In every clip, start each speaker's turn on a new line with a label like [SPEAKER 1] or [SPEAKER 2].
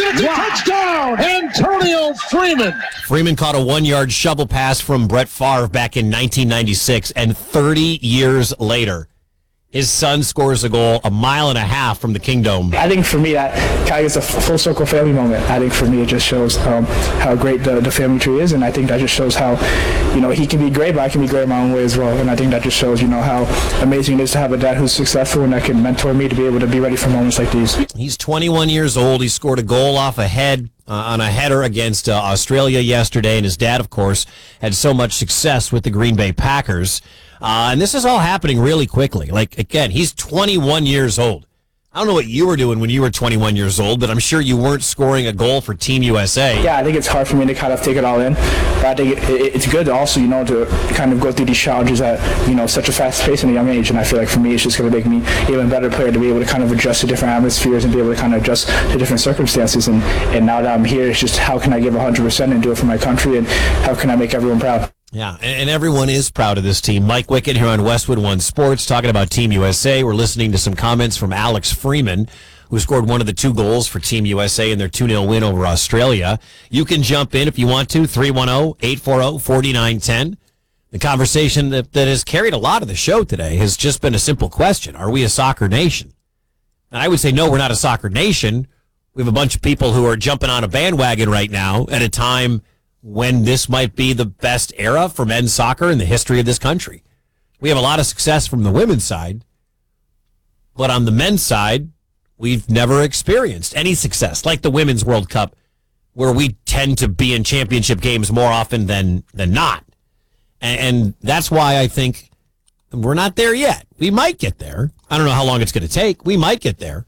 [SPEAKER 1] It's a touchdown! Antonio Freeman!
[SPEAKER 2] Freeman caught a 1-yard shovel pass from Brett Favre back in 1996, and 30 years later, his son scores a goal 1.5 miles from the Kingdome.
[SPEAKER 3] I think for me, that kind of is a full circle family moment. I think for me, it just shows how great the family tree is, and I think that just shows how, he can be great, but I can be great in my own way as well. And I think that just shows, how amazing it is to have a dad who's successful and that can mentor me to be able to be ready for moments like these.
[SPEAKER 2] He's 21 years old. He scored a goal off a head on a header against Australia yesterday, and his dad, of course, had so much success with the Green Bay Packers. And this is all happening really quickly. Like, again, he's 21 years old. I don't know what you were doing when you were 21 years old, but I'm sure you weren't scoring a goal for Team USA.
[SPEAKER 3] Yeah, I think it's hard for me to kind of take it all in. But I think it's good also, to kind of go through these challenges at, such a fast pace in a young age. And I feel like for me, it's just going to make me an even better player to be able to kind of adjust to different atmospheres and be able to kind of adjust to different circumstances. And now that I'm here, it's just how can I give 100% and do it for my country, and how can I make everyone proud?
[SPEAKER 2] Yeah, and everyone is proud of this team. Mike Wickett here on Westwood One Sports talking about Team USA. We're listening to some comments from Alex Freeman, who scored one of the 2 goals for Team USA in their 2-0 win over Australia. You can jump in if you want to, 310-840-4910. The conversation that has carried a lot of the show today has just been a simple question. Are we a soccer nation? And I would say, no, we're not a soccer nation. We have a bunch of people who are jumping on a bandwagon right now at a time when this might be the best era for men's soccer in the history of this country. We have a lot of success from the women's side, but on the men's side, we've never experienced any success like the Women's World Cup, where we tend to be in championship games more often than not. And that's why I think we're not there yet. We might get there. I don't know how long it's going to take. We might get there.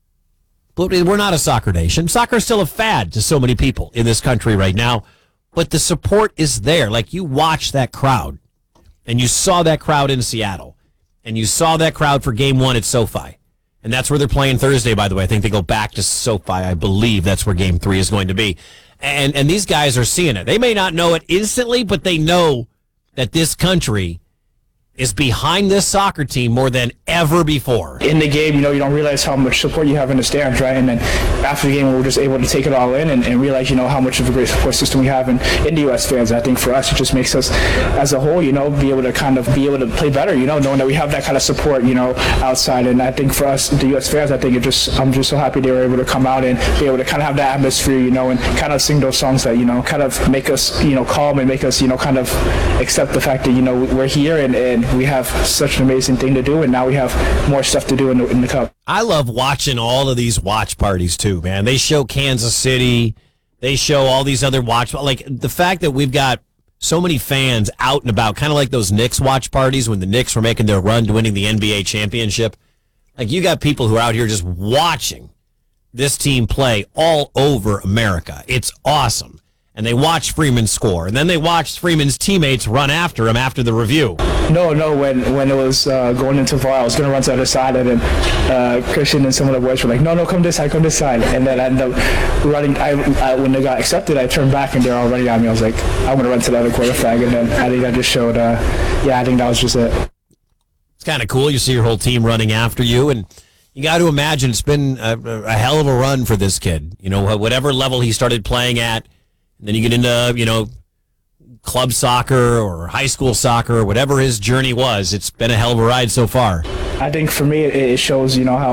[SPEAKER 2] But we're not a soccer nation. Soccer is still a fad to so many people in this country right now. But the support is there. Like, you watch that crowd, and you saw that crowd in Seattle, and you saw that crowd for Game 1 at SoFi. And that's where they're playing Thursday, by the way. I think they go back to SoFi. I believe that's where Game 3 is going to be. And these guys are seeing it. They may not know it instantly, but they know that this country is behind this soccer team more than ever before.
[SPEAKER 3] In the game, you don't realize how much support you have in the stands, right? And then after the game, we're just able to take it all in and realize, how much of a great support system we have in the U.S. fans. I think for us, it just makes us, as a whole, be able to play better, knowing that we have that kind of support, outside. And I think for us, the U.S. fans, I'm just so happy they were able to come out and be able to kind of have that atmosphere, and kind of sing those songs that, kind of make us, calm and make us, kind of accept the fact that, we're here and we have such an amazing thing to do, and now we have more stuff to do in the Cup.
[SPEAKER 2] I love watching all of these watch parties too, man. They show Kansas City. They show all these other like the fact that we've got so many fans out and about, kind of like those Knicks watch parties when the Knicks were making their run to winning the NBA championship. Like, you got people who are out here just watching this team play all over America. It's awesome. And they watch Freeman score. And then they watched Freeman's teammates run after him after the review.
[SPEAKER 3] No, when it was going into VAR, I was going to run to the other side, and then Christian and some of the boys were like, no, come this side. And then I ended up running. When they got accepted, I turned back, and they're all running at me. I was like, I'm going to run to the other quarter flag. And then I think that just showed, I think that was just it.
[SPEAKER 2] It's kind of cool. You see your whole team running after you, and you got to imagine it's been a hell of a run for this kid. Whatever level he started playing at, and then you get into, club soccer or high school soccer or whatever his journey was. It's been a hell of a ride so far.
[SPEAKER 3] I think for me, it shows,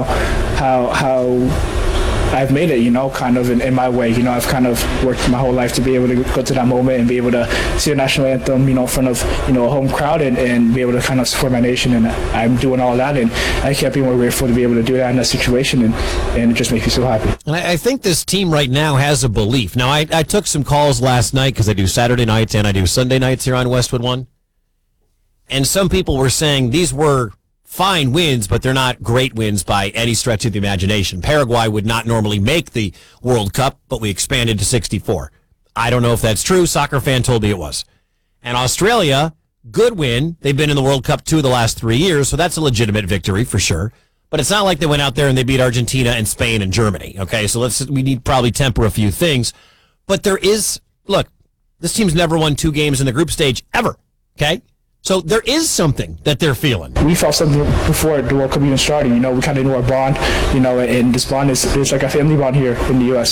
[SPEAKER 3] how I've made it, kind of in my way. I've kind of worked my whole life to be able to go to that moment and be able to see the national anthem, in front of, a home crowd and be able to kind of support my nation. And I'm doing all that, and I can't be more grateful to be able to do that in that situation, and it just makes me so happy.
[SPEAKER 2] And I think this team right now has a belief. Now, I took some calls last night because I do Saturday nights and I do Sunday nights here on Westwood One. And some people were saying these were fine wins, but they're not great wins by any stretch of the imagination. Paraguay would not normally make the World Cup, but we expanded to 64. I don't know if that's true. Soccer fan told me it was. And Australia, good win. They've been in the World Cup 2 of the last 3 years, so that's a legitimate victory for sure. But it's not like they went out there and they beat Argentina and Spain and Germany. Okay, so we need probably temper a few things. But there is, look, this team's never won 2 games in the group stage ever. Okay? So there is something that they're feeling.
[SPEAKER 3] We felt something before the World Cup even started. We kind of knew our bond, and this bond is like a family bond here in the U.S.